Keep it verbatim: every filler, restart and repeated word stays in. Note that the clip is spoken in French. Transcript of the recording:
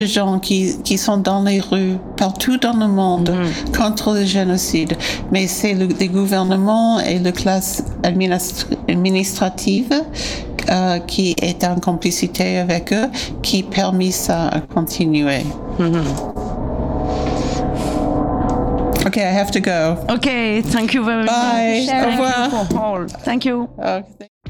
de gens qui, qui sont dans les rues partout dans le monde mm-hmm. contre le génocide. Mais c'est le, les gouvernements et la classe administra- administrative euh, qui est en complicité avec eux qui permet ça à continuer. Mm-hmm. Okay, I have to go. Okay, thank you very Bye. much. Au revoir. Thank you. Okay.